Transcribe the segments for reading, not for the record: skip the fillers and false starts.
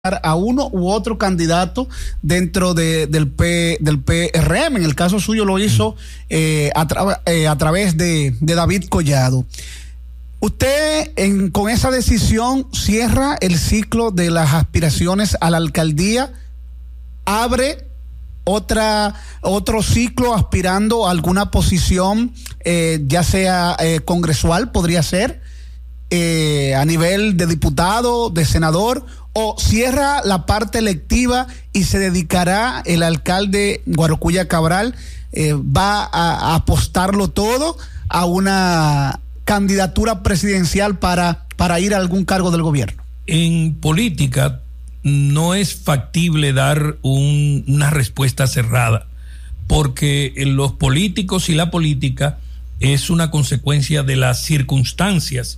a uno u otro candidato dentro del PRM. En el caso suyo lo hizo a través de David Collado. Usted con esa decisión cierra el ciclo de las aspiraciones a la alcaldía, abre otro ciclo aspirando a alguna posición, ya sea congresual, podría ser, a nivel de diputado, de senador, o cierra la parte electiva y se dedicará el alcalde Guarocuya Cabral, va a apostarlo todo a una candidatura presidencial para ir a algún cargo del gobierno. En política no es factible dar una respuesta cerrada, porque los políticos y la política es una consecuencia de las circunstancias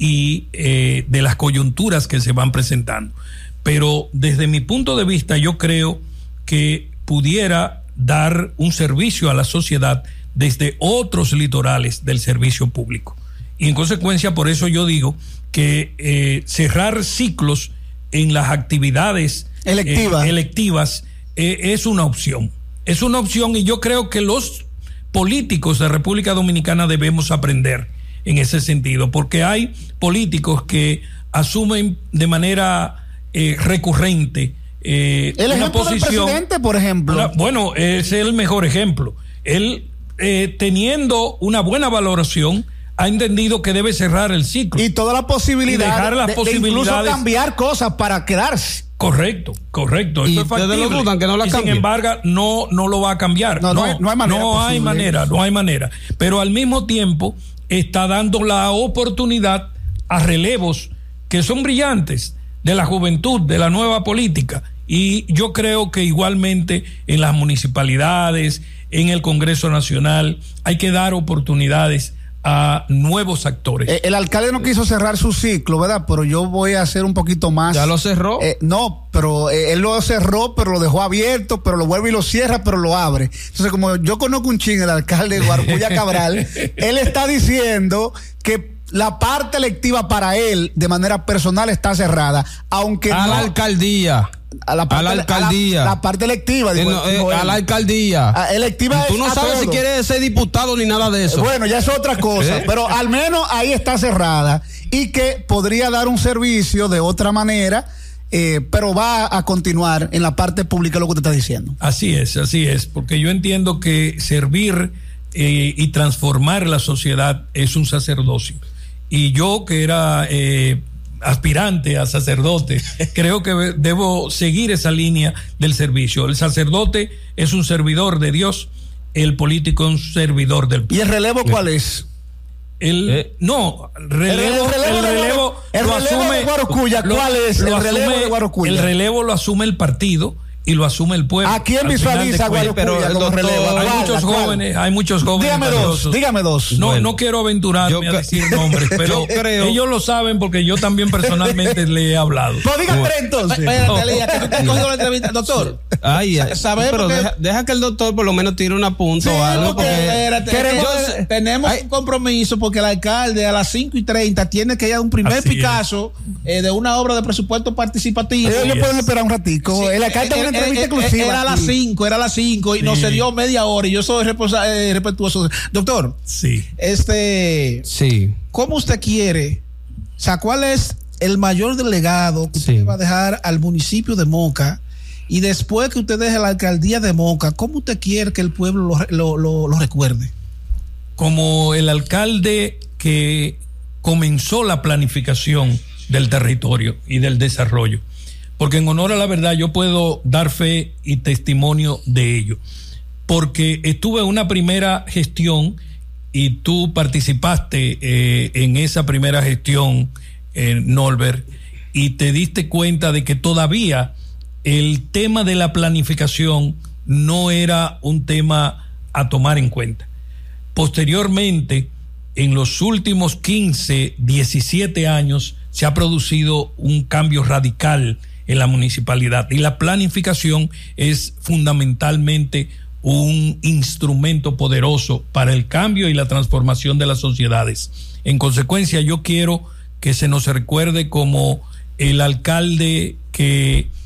y de las coyunturas que se van presentando. Pero desde mi punto de vista yo creo que pudiera dar un servicio a la sociedad desde otros litorales del servicio público. Y en consecuencia por eso yo digo que cerrar ciclos en las actividades electivas es una opción. Es una opción, y yo creo que los políticos de República Dominicana debemos aprender en ese sentido, porque hay políticos que asumen de manera recurrente el una ejemplo posición del presidente, por ejemplo. Bueno, es el mejor ejemplo. Él, teniendo una buena valoración, ha entendido que debe cerrar el ciclo. Y toda la posibilidad y dejar las posibilidades, incluso cambiar cosas para quedarse. Correcto. Y esto es factible. lo dudan que no la sin embargo, no lo va a cambiar. No hay manera. Pero al mismo tiempo está dando la oportunidad a relevos que son brillantes de la juventud, de la nueva política. Y yo creo que igualmente en las municipalidades, en el Congreso Nacional, hay que dar oportunidades a nuevos actores. El alcalde no quiso cerrar su ciclo, ¿verdad? Pero yo voy a hacer un poquito más. ¿Ya lo cerró? No, pero él lo cerró, pero lo dejó abierto, pero lo vuelve y lo cierra, pero lo abre. Entonces, como yo conozco un chin, el alcalde Guarocuya Cabral, él está diciendo que la parte electiva para él, de manera personal, está cerrada, aunque a la alcaldía. A la parte electiva, a la alcaldía electiva. Tú no sabes si quieres ser diputado ni nada de eso. Bueno, ya es otra cosa, pero al menos ahí está cerrada, y que podría dar un servicio de otra manera, pero va a continuar en la parte pública, lo que usted está diciendo. Así es, porque yo entiendo que servir y transformar la sociedad es un sacerdocio, y yo que era aspirante a sacerdote, creo que debo seguir esa línea del servicio. El sacerdote es un servidor de Dios, el político es un servidor del pueblo. ¿Y el relevo cuál es? El relevo lo asume Guarocuya. ¿Cuál es el relevo de Guarocuya? El relevo lo asume el partido y lo asume el pueblo. ¿A quién visualiza Guarocuya como relevo? Hay muchos jóvenes. Dígame dos. No quiero aventurarme a decir nombres, pero ellos lo saben porque yo también personalmente le he hablado. Pues diga tres entonces. Espérate, Lía, que tú te has cogido la entrevista, doctor. Pero deja que el doctor por lo menos tire una punta o algo. Tenemos un compromiso, porque el alcalde a las 5:30 tiene que ir a un primer Picasso de una obra de presupuesto participativo. Ellos pueden esperar un ratico. El alcalde era a las 5 y nos se dio media hora, y yo soy respetuoso. Doctor, ¿cómo usted quiere? O sea, ¿cuál es el mayor delegado que usted va a dejar al municipio de Moca? Y después que usted deje la alcaldía de Moca, ¿cómo usted quiere que el pueblo lo recuerde? Como el alcalde que comenzó la planificación del territorio y del desarrollo. Porque en honor a la verdad yo puedo dar fe y testimonio de ello, porque estuve en una primera gestión y tú participaste en esa primera gestión, Norbert, y te diste cuenta de que todavía el tema de la planificación no era un tema a tomar en cuenta. Posteriormente, en los últimos 15, 17 años, se ha producido un cambio radical en la municipalidad, y la planificación es fundamentalmente un instrumento poderoso para el cambio y la transformación de las sociedades. En consecuencia, yo quiero que se nos recuerde como el alcalde que